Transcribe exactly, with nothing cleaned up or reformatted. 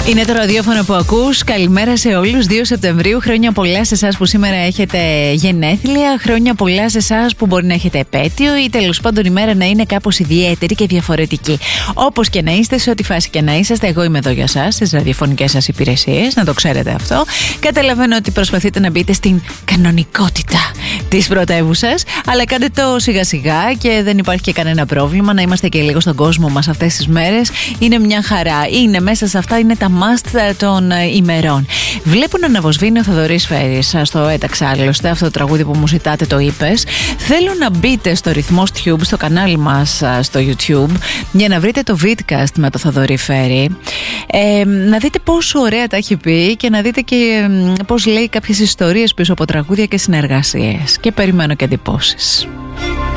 Είναι το ραδιόφωνο που ακούς. Καλημέρα σε όλους. δύο Σεπτεμβρίου. Χρόνια πολλά σε εσάς που σήμερα έχετε γενέθλια. Χρόνια πολλά σε εσάς που μπορεί να έχετε επέτειο ή τέλος πάντων η μέρα να είναι κάπως ιδιαίτερη και διαφορετική. Όπως και να είστε, σε ό,τι φάση και να είσαστε, εγώ είμαι εδώ για εσάς, στις ραδιοφωνικές σας υπηρεσίες. Να το ξέρετε αυτό. Καταλαβαίνω ότι προσπαθείτε να μπείτε στην κανονικότητα της πρωτεύουσας, αλλά κάντε το σιγά σιγά και δεν υπάρχει και κανένα πρόβλημα. Να είμαστε και λίγο στον κόσμο μας αυτές τις μέρες. Είναι μια χαρά. Είναι μέσα σε αυτά, είναι τα must των ημερών. Βλέπω να αναβοσβήνει ο Θοδωρής Φέρης. Στο έταξα άλλωστε αυτό το τραγούδι που μου ζητάτε, το είπες. Θέλω να μπείτε στο Ρυθμός Tube, στο κανάλι μας στο YouTube, για να βρείτε το vidcast με το Θοδωρή Φέρη. Ε, να δείτε πόσο ωραία τα έχει πει και να δείτε και πώς λέει κάποιες ιστορίες πίσω από τραγούδια και συνεργασίες. Και περιμένω και εντυπώσεις.